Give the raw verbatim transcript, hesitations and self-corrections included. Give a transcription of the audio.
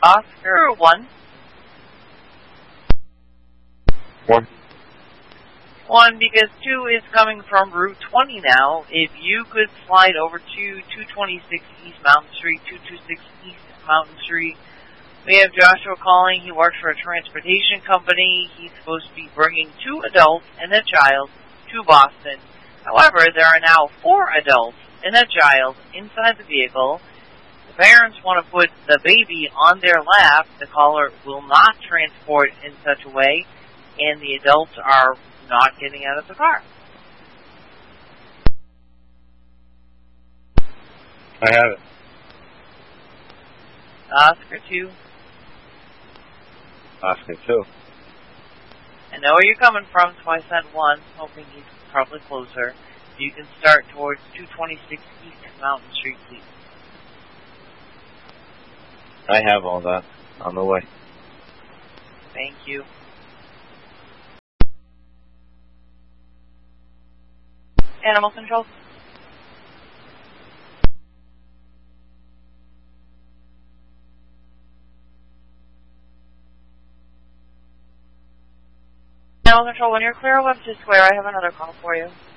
Oscar one. One. One, because two is coming from Route twenty now. If you could slide over to two twenty-six East Mountain Street, two twenty-six East Mountain Street. We have Joshua calling. He works for a transportation company. He's supposed to be bringing two adults and a child to Boston. However, there are now four adults and a child inside the vehicle. The parents want to put the baby on their lap. The caller will not transport in such a way, and the adults are not getting out of the car. I have it. Oscar two. Oscar two. I know where you're coming from, so I sent one, hoping he's probably closer. You can start towards two twenty-six East Mountain Street, please. I have all that on the way. Thank you. Animal control. Animal control, when you're clear of Webster Square, I have another call for you.